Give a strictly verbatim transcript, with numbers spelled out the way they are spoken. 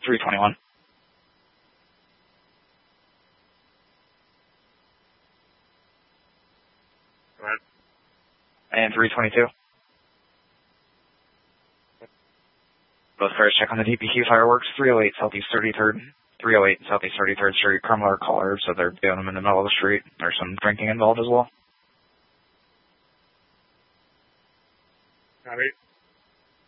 three twenty-one. Go ahead. And three twenty-two. Both cars check on the D P Q fireworks. three oh eight Southeast thirty-third. three oh eight Southeast thirty-third Street. Criminal caller, so they're doing them in the middle of the street. There's some drinking involved as well. Copy.